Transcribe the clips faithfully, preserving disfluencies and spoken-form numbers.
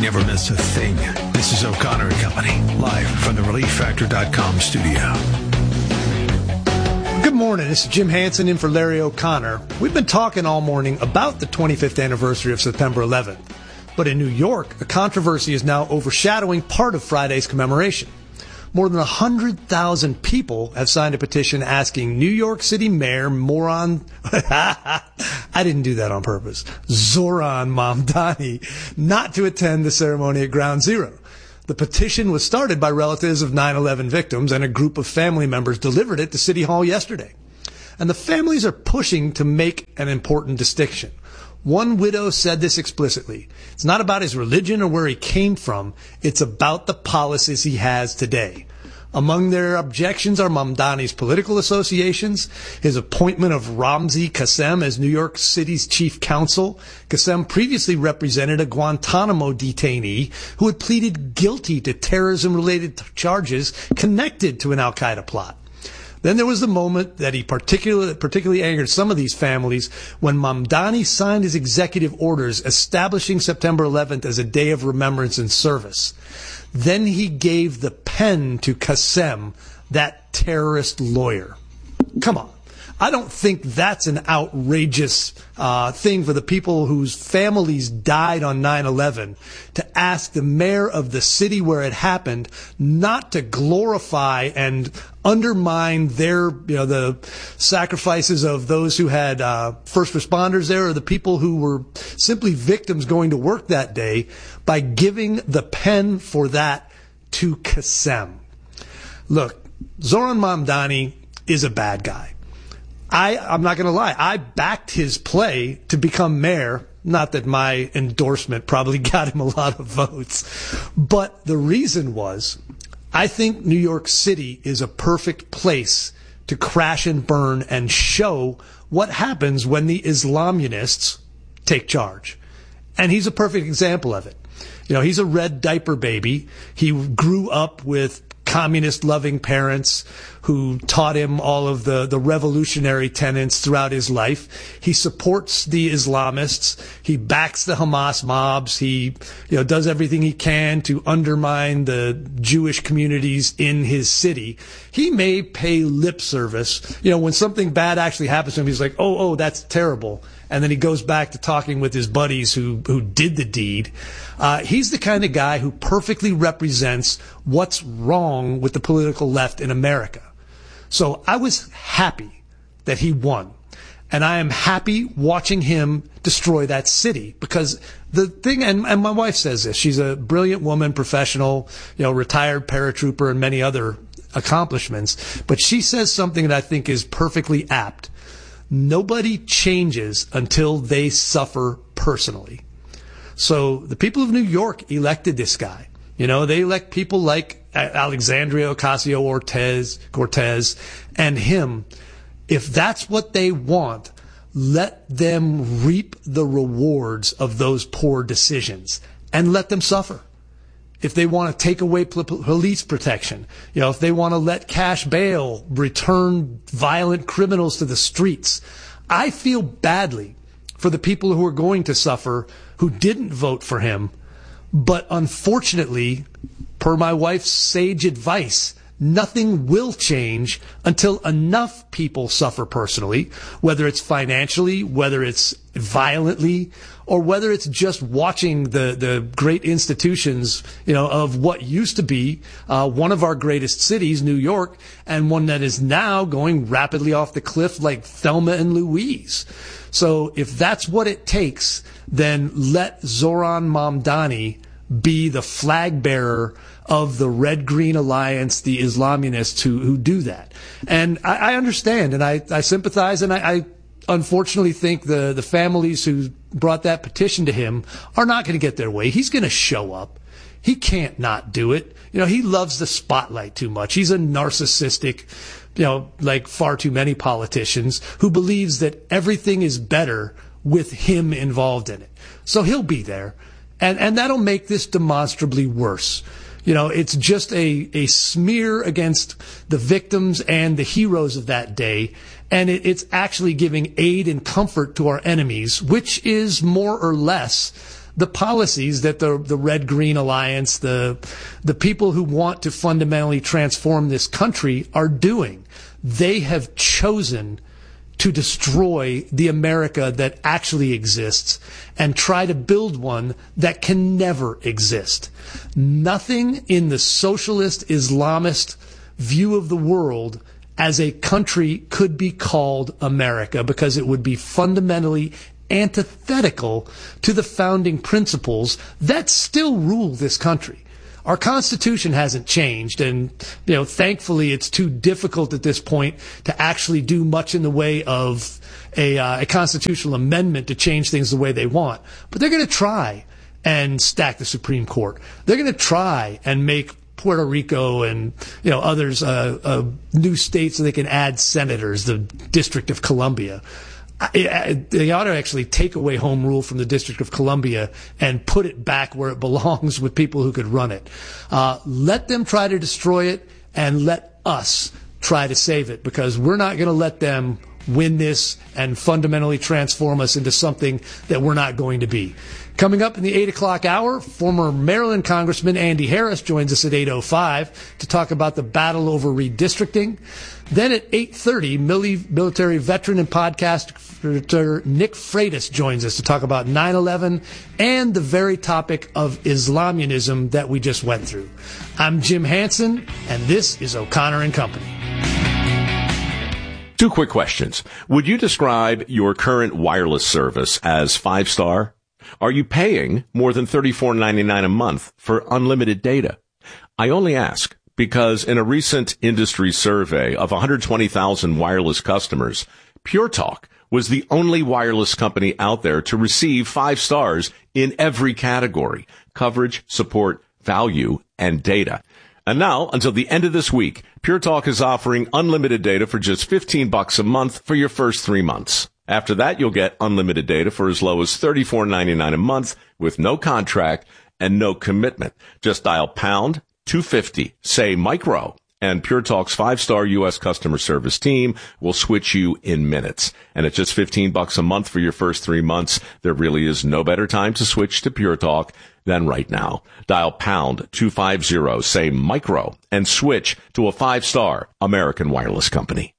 never miss a thing. This is O'Connor and Company, live from the relief factor dot com studio. Good morning. This is Jim Hansen in for Larry O'Connor. We've been talking all morning about the twenty-fifth anniversary of September eleventh. But in New York, a controversy is now overshadowing part of Friday's commemoration. More than one hundred thousand people have signed a petition asking New York City Mayor Moran, I didn't do that on purpose, Zoran Mamdani, not to attend the ceremony at Ground Zero. The petition was started by relatives of nine eleven victims, and a group of family members delivered it to City Hall yesterday. And the families are pushing to make an important distinction. One widow said this explicitly. It's not about his religion or where he came from. It's about the policies he has today. Among their objections are Mamdani's political associations, his appointment of Ramzi Qassem as New York City's chief counsel. Qassem previously represented a Guantanamo detainee who had pleaded guilty to terrorism-related charges connected to an al-Qaeda plot. Then there was the moment that he particularly, particularly angered some of these families when Mamdani signed his executive orders establishing September eleventh as a day of remembrance and service. Then he gave the pen to Qassem, that terrorist lawyer. Come on. I don't think that's an outrageous uh, thing for the people whose families died on nine eleven to ask the mayor of the city where it happened not to glorify and undermine their, you know, the sacrifices of those who had uh, first responders there or the people who were simply victims going to work that day by giving the pen for that to Qassem. Look, Zoran Mamdani is a bad guy. I, I'm not going to lie. I backed his play to become mayor. Not that my endorsement probably got him a lot of votes. But the reason was, I think New York City is a perfect place to crash and burn and show what happens when the Islamists take charge. And he's a perfect example of it. You know, he's a red diaper baby. He grew up with communist-loving parents who taught him all of the, the revolutionary tenets throughout his life. He supports the Islamists. He backs the Hamas mobs. He, you know, does everything he can to undermine the Jewish communities in his city. He may pay lip service. You know, when something bad actually happens to him, he's like, oh, oh, that's terrible. And then he goes back to talking with his buddies who, who did the deed. Uh, he's the kind of guy who perfectly represents what's wrong with the political left in America. So I was happy that he won. And I am happy watching him destroy that city because the thing, and, and my wife says this, she's a brilliant woman, professional, you know, retired paratrooper and many other accomplishments. But she says something that I think is perfectly apt. Nobody changes until they suffer personally. So the people of New York elected this guy. You know, they elect people like Alexandria Ocasio-Cortez, Cortez, and him. If that's what they want, let them reap the rewards of those poor decisions and let them suffer. If they want to take away police protection, you know, if they want to let cash bail, return violent criminals to the streets, I feel badly for the people who are going to suffer who didn't vote for him. But unfortunately, per my wife's sage advice, nothing will change until enough people suffer personally, whether it's financially, whether it's violently, or whether it's just watching the, the great institutions, you know, of what used to be uh, one of our greatest cities, New York, and one that is now going rapidly off the cliff like Thelma and Louise. So if that's what it takes, then let Zoran Mamdani be the flag bearer of the Red-Green Alliance, the Islamists who, who do that. And I, I understand and I, I sympathize and I, I unfortunately think the, the families who brought that petition to him are not going to get their way. He's going to show up. He can't not do it. You know, he loves the spotlight too much. He's a narcissistic, you know, like far too many politicians who believes that everything is better with him involved in it. So he'll be there. And, and that'll make this demonstrably worse. You know, it's just a, a smear against the victims and the heroes of that day. And it, it's actually giving aid and comfort to our enemies, which is more or less the policies that the the Red-Green Alliance, the the people who want to fundamentally transform this country are doing. They have chosen to destroy the America that actually exists and try to build one that can never exist. Nothing in the socialist Islamist view of the world as a country could be called America, because it would be fundamentally antithetical to the founding principles that still rule this country. Our Constitution hasn't changed, and you know, thankfully, it's too difficult at this point to actually do much in the way of a, uh, a constitutional amendment to change things the way they want. But they're going to try and stack the Supreme Court. They're going to try and make Puerto Rico and you know others uh, uh, new states so they can add senators. The District of Columbia. They ought to actually take away home rule from the District of Columbia and put it back where it belongs with people who could run it. Uh, let them try to destroy it, and let us try to save it, because we're not going to let them win this and fundamentally transform us into something that we're not going to be. Coming up in the eight o'clock hour, former Maryland Congressman Andy Harris joins us at eight oh five to talk about the battle over redistricting. Then at eight thirty, military veteran and podcaster Nick Freitas joins us to talk about nine eleven and the very topic of Islamianism that we just went through. I'm Jim Hansen, and this is O'Connor and Company. Two quick questions. Would you describe your current wireless service as five-star? Are you paying more than thirty-four ninety-nine a month for unlimited data? I only ask because in a recent industry survey of one hundred twenty thousand wireless customers, Pure Talk was the only wireless company out there to receive five stars in every category: coverage, support, value, and data. And now, until the end of this week, Pure Talk is offering unlimited data for just fifteen bucks a month for your first three months. After that, you'll get unlimited data for as low as thirty-four ninety-nine a month with no contract and no commitment. Just dial pound two fifty, say micro, and Pure Talk's five-star U S customer service team will switch you in minutes. And at just fifteen bucks a month for your first three months, there really is no better time to switch to Pure Talk than right now. Dial pound two fifty, say micro, and switch to a five-star American wireless company.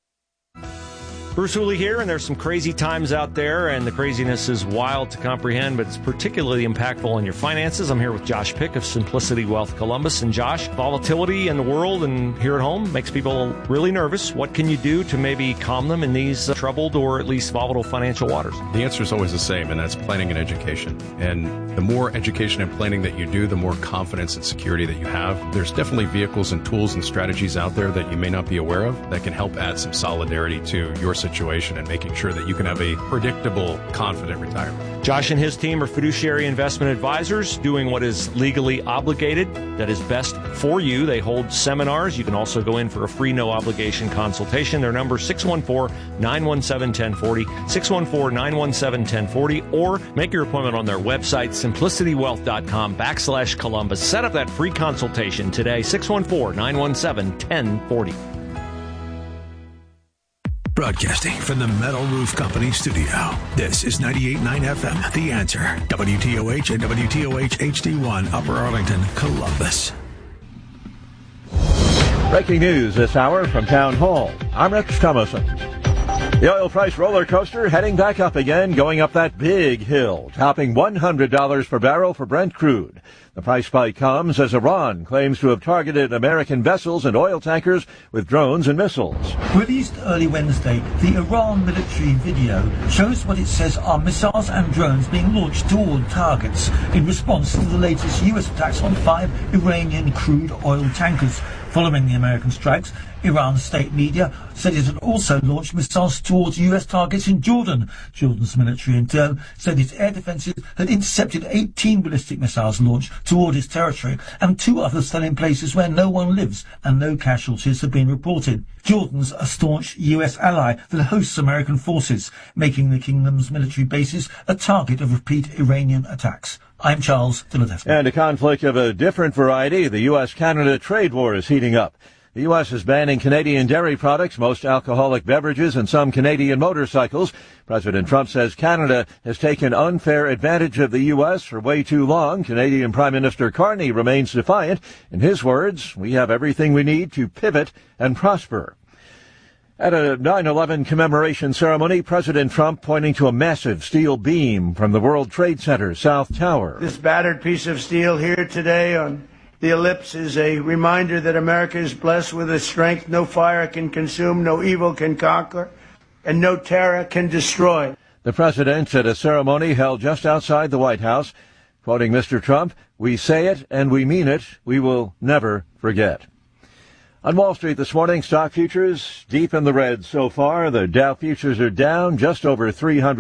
Bruce Hooley here, and there's some crazy times out there, and the craziness is wild to comprehend, but it's particularly impactful on your finances. I'm here with Josh Pick of Simplicity Wealth Columbus. And Josh, volatility in the world and here at home makes people really nervous. What can you do to maybe calm them in these uh, troubled or at least volatile financial waters? The answer is always the same, and that's planning and education. And the more education and planning that you do, the more confidence and security that you have. There's definitely vehicles and tools and strategies out there that you may not be aware of that can help add some solidarity to your situation. situation and making sure that you can have a predictable, confident retirement. Josh and his team are fiduciary investment advisors doing what is legally obligated, that is best for you. They hold seminars. You can also go in for a free, no-obligation consultation. Their number is six one four, nine one seven, one oh four oh, six one four, nine one seven, one oh four oh, or make your appointment on their website, simplicitywealth.com backslash Columbus. Set up that free consultation today, six one four, nine one seven, one oh four oh. Broadcasting from the Metal Roof Company studio. This is ninety-eight point nine F M, The Answer. W T O H and W T O H H D one, Upper Arlington, Columbus. Breaking news this hour from Town Hall. I'm Rex Thomason. The oil price roller coaster heading back up again, going up that big hill, topping one hundred dollars per barrel for Brent crude. The price spike comes as Iran claims to have targeted American vessels and oil tankers with drones and missiles. Released early Wednesday, the Iran military video shows what it says are missiles and drones being launched toward targets in response to the latest U S attacks on five Iranian crude oil tankers. Following the American strikes, Iran's state media said it had also launched missiles towards U S targets in Jordan. Jordan's military in turn said its air defences had intercepted eighteen ballistic missiles launched toward its territory, and two others fell in places where no one lives and no casualties have been reported. Jordan's a staunch U S ally that hosts American forces, making the kingdom's military bases a target of repeat Iranian attacks. I'm Charles Philadelphia. And a conflict of a different variety, the U S Canada trade war is heating up. The U S is banning Canadian dairy products, most alcoholic beverages, and some Canadian motorcycles. President Trump says Canada has taken unfair advantage of the U S for way too long. Canadian Prime Minister Carney remains defiant. In his words, we have everything we need to pivot and prosper. At a nine eleven commemoration ceremony, President Trump pointing to a massive steel beam from the World Trade Center South Tower. This battered piece of steel here today on the ellipse is a reminder that America is blessed with a strength no fire can consume, no evil can conquer, and no terror can destroy. The president at a ceremony held just outside the White House, quoting Mister Trump, "We say it and we mean it. We will never forget." On Wall Street this morning, stock futures deep in the red so far. The Dow futures are down just over three hundred.